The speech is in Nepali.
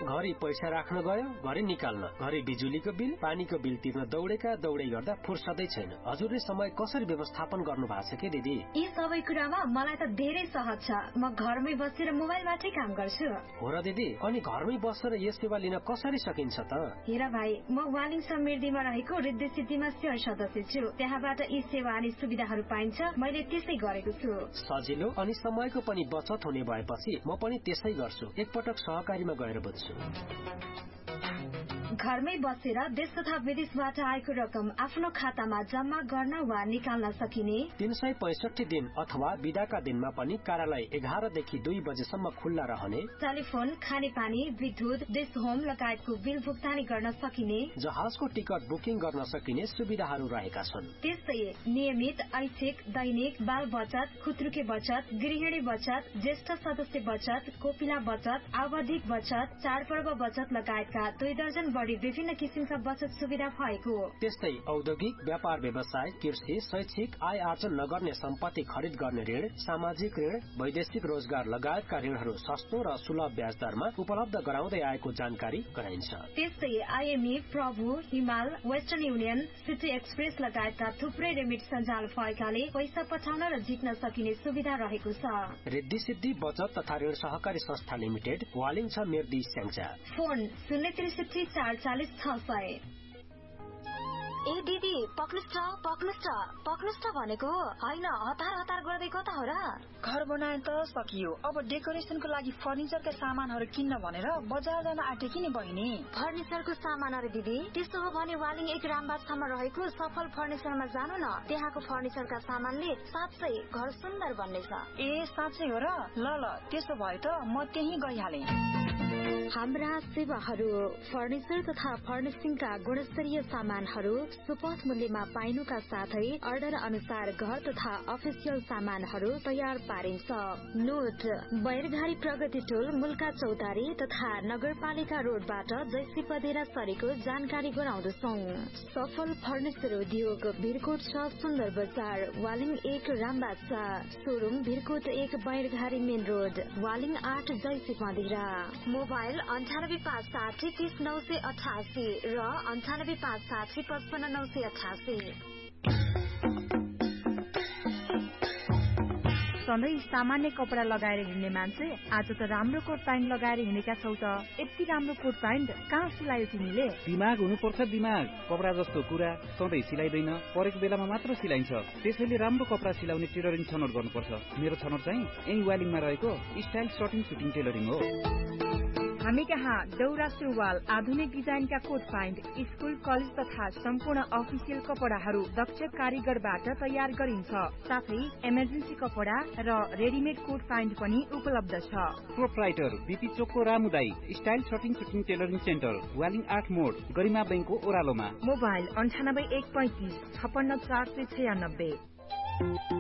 घरि पैसा राख्न गयो, घरि निकाल्न, घरि बिजुलीको बिल, पानीको बिल तिर्न दौडेका दौडै गर्दा फुर्सदै छैन। हजुरले समय कसरी व्यवस्थापन गर्नु भएको छ के दिदी? यी सबै कुरामा मलाई त धेरै सहज छ। म घरमै बसेर मोबाइलबाटै काम गर्छु। हो र दिदी, अनि घरमै बसेर यस सेवा लिन कसरी सकिन्छ त? हेर भाइ, म वालिङ समृद्धिमा रहेको रिद्धि सिद्धिमा शेयर सदस्य छु। त्यहाँबाट यी सेवा अनि सुविधाहरू पाइन्छ। मैले त्यसै गरेको छु। सजिलो अनि समयको पनि बचत हुने भएपछि म पनि त्यसै गर्छु। एकपटक सहकारीमा गएर बुझ्छु। घरमै बसेर देश तथा विदेशबाट आएको रकम आफ्नो खातामा जम्मा गर्न वा निकाल्न सकिने 365 दिन अथवा बिदाका दिनमा पनि कार्यालय 11 देखि 2 बजेसम्म खुल्ला रहने, टेलिफोन, खानेपानी, विद्युत, डिश होम लगायतको बिल भुक्तानी गर्न सकिने, जहाजको टिकट बुकिङ गर्न सकिने सुविधाहरू रहेका छन्। त्यस्तै नियमित, ऐच्छिक, दैनिक, बाल बचत, खुत्रुके बचत, गृहिणी बचत, ज्येष्ठ सदस्य बचत, कोपिला बचत, आवधिक बचत, चाडपर्व बचत लगायतका 2 दर्जन बढी विभिन्न किसिमका बचत सुविधा भएको। त्यस्तै औद्योगिक, व्यापार व्यवसाय, कृषि, शैक्षिक, आय आर्जन नगर्ने सम्पत्ति खरिद गर्ने ऋण, सामाजिक ऋण, वैदेशिक रोजगार लगायतका ऋणहरू सस्तो र सुलभ ब्याज दरमा उपलब्ध गराउँदै आएको जानकारी गराइन्छ। त्यस्तै आइएमई, प्रभु, हिमाल, वेस्टर्न युनियन, सिटी एक्सप्रेस लगायतका थुप्रै रेमिट सञ्जाल भएकाले पैसा पठाउन र झिक्न सकिने सुविधा रहेको छ। रिद्धि सिद्धि बचत तथा ऋण सहकारी संस्था लिमिटेड, वालिङ छ मिर्दी स्याङ्जा। फोन 063 440 600। ए दिदी, पक्नुस् त भनेको होइन। हतार गर्दै कता हो र? घर बनाए त सकियो, अब डेकोरेसनको लागि फर्निचरका सामानहरू किन्न भनेर बजार जान आँटेकी नि बहिनी। फर्निचरको सामान अरे दिदी? त्यसो हो भने वालिङ 1 रामबागसम्म रहेको सफल फर्निचरमा जानु न। त्यहाँको फर्निचरका सामानले साँच्चै घर सुन्दर बन्नेछ। ए साँच्चै हो र? ल त्यसो भए त म त्यही गइहालेँ। हाम्रा सेवाहरू फर्निचर तथा फर्निशिङका गुणस्तरीय सामानहरू सुपथ मूल्यमा पाइनुका साथै अर्डर अनुसार घर तथा अफिसियल सामानहरू तयार पारिन्छ। नोट, बैरघारी प्रगति टोल, मुल्का चौतारी तथा नगरपालिका रोडबाट जैसी पदेरा सरेको जानकारी गराउँदछौ। सफल फर्निचर उद्योग भिरकोट 6 सुन्दर बजार, Waling 1 Rambagh 4, showroom Bhirkot 1 बैरघारी main road, Waling 8 जैसी पदेरा। मोबाइल 9857 30988 र 9857 55988। सधैँ सामान्य कपडा लगाएर हिँड्ने मान्छे आज त राम्रो कोट प्यान्ट लगाएर हिँडेका छौ त। यति राम्रो कोट प्यान्ट कहाँ सिलायो तिमीले? दिमाग हुनुपर्छ दिमाग। कपडा जस्तो कुरा सधैँ सिलाइदैन, परेको बेलामा मात्र सिलाइन्छ। त्यसैले राम्रो कपडा सिलाउने टेलरिङ छनौट गर्नुपर्छ। मेरो छनौट चाहिँ यही वालिङमा रहेको स्टाइल सर्टिङ सुटिङ टेलरिङ हो। हामी कहाँ दौरा सुरुवाल, आधुनिक डिजाइनका कोट प्यान्ट, स्कुल कलेज तथा सम्पूर्ण अफिसियल कपडाहरू दक्ष कारीगरबाट तयार गरिन्छ। साथै इमर्जेन्सी कपडा र रेडिमेड कोट प्यान्ट पनि उपलब्ध छ। प्रोप्राइटर बीपी चोकको रामुदाई style shirting shooting tailoring centre, Waling 8 मोड, गरिमा बैंकको ओह्रालोमा। मोबाइल 98 135 56 496।